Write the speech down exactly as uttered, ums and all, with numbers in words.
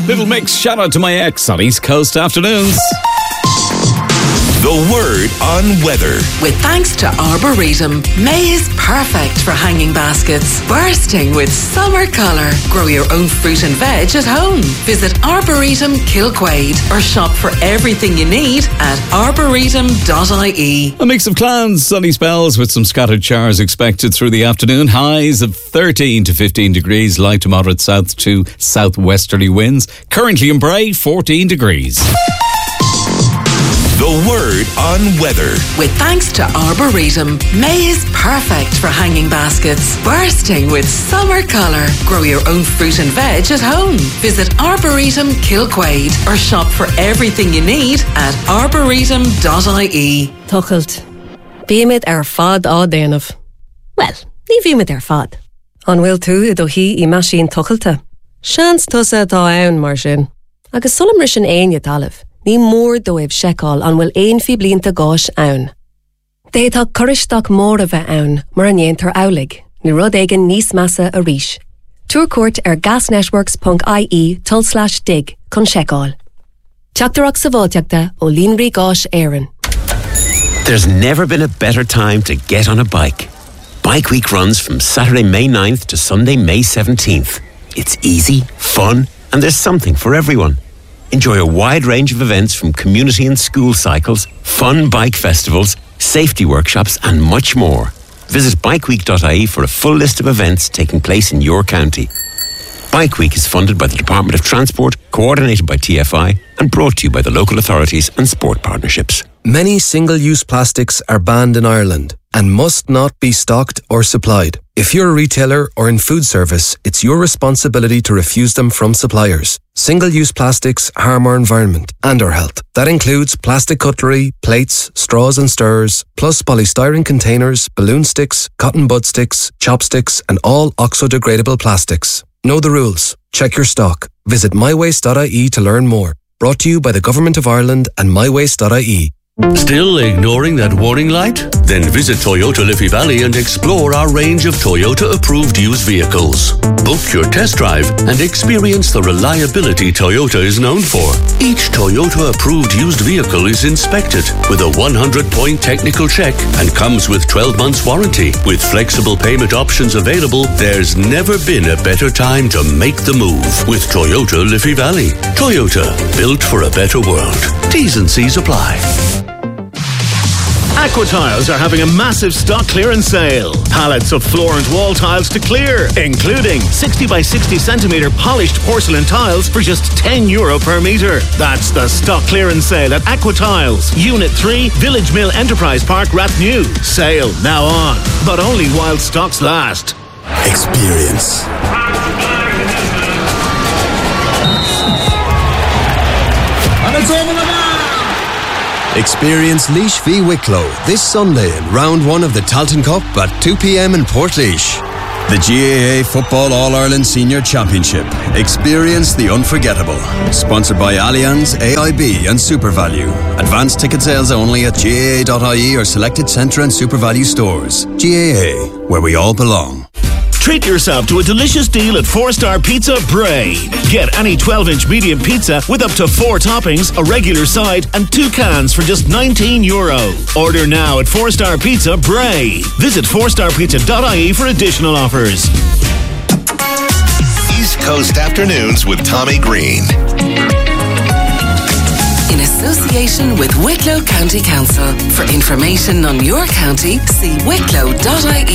Little Mix, shout out to my ex on East Coast Afternoons. The Word on Weather. With thanks to Arboretum, May is perfect for hanging baskets, bursting with summer colour. Grow your own fruit and veg at home. Visit Arboretum Kilquade or shop for everything you need at arboretum dot I E. A mix of clouds, sunny spells with some scattered showers expected through the afternoon. Highs of thirteen to fifteen degrees, light to moderate south to southwesterly winds. Currently in Bray, fourteen degrees. The Word on Weather. With thanks to Arboretum, May is perfect for hanging baskets, bursting with summer colour. Grow your own fruit and veg at home. Visit Arboretum Kilquade or shop for everything you need at arboretum dot I E. Tuchelt. Bíimid ar fad á déanamh. Well, ní bhíimid ar fad. An bhfuil tú i do hí I maisín tuchailte. Seans tusa tá ann mar sin. Agus sulam ris an aine talamh. Ní mór dóibh seicáil an bhfuil éon fi blianta gáis ann. Détá coristeach mór a bheith ann mar an éontar amhlaigh, ní rud éigean níos measa a ríis. Túrcuairt ar gasnetworks dot I E tull slash dig chun seicáil. Teachtarach sa bháteachta ó Línrí Gáis Éireann. There's never been a better time to get on a bike. Bike Week runs from Saturday, May ninth to Sunday, May seventeenth. It's easy, fun, and there's something for everyone. Enjoy a wide range of events from community and school cycles, fun bike festivals, safety workshops and much more. Visit bike week dot I E for a full list of events taking place in your county. Bike Week is funded by the Department of Transport, coordinated by T F I and brought to you by the local authorities and sport partnerships. Many single-use plastics are banned in Ireland and must not be stocked or supplied. If you're a retailer or in food service, it's your responsibility to refuse them from suppliers. Single-use plastics harm our environment and our health. That includes plastic cutlery, plates, straws and stirrers, plus polystyrene containers, balloon sticks, cotton bud sticks, chopsticks and all oxo-degradable plastics. Know the rules. Check your stock. Visit my waste dot I E to learn more. Brought to you by the Government of Ireland and my waste dot I E. Still ignoring that warning light? Then visit Toyota Liffey Valley and explore our range of Toyota-approved used vehicles. Book your test drive and experience the reliability Toyota is known for. Each Toyota-approved used vehicle is inspected with a one hundred point technical check and comes with twelve months warranty. With flexible payment options available, there's never been a better time to make the move with Toyota Liffey Valley. Toyota, built for a better world. T's and C's apply. Aquatiles are having a massive stock clearance sale. Pallets of floor and wall tiles to clear, including sixty by sixty centimetre polished porcelain tiles for just ten euro per metre. That's the stock clearance sale at Aquatiles, Unit three, Village Mill Enterprise Park, Rathnew. Sale now on, but only while stocks last. Experience. And it's over the line! Experience Laois v Wicklow this Sunday in round one of the Talton Cup at two p.m. in Portlaoise. The G A A Football All-Ireland Senior Championship. Experience the unforgettable. Sponsored by Allianz, A I B and SuperValue. Advanced ticket sales only at G A A dot I E or selected Centra and SuperValue stores. G A A, where we all belong. Treat yourself to a delicious deal at Four Star Pizza Bray. Get any twelve inch medium pizza with up to four toppings, a regular side, and two cans for just nineteen euro. Order now at Four Star Pizza Bray. Visit four star pizza dot I E for additional offers. East Coast Afternoons with Tommy Green. In association with Wicklow County Council. For information on your county, see wicklow dot I E.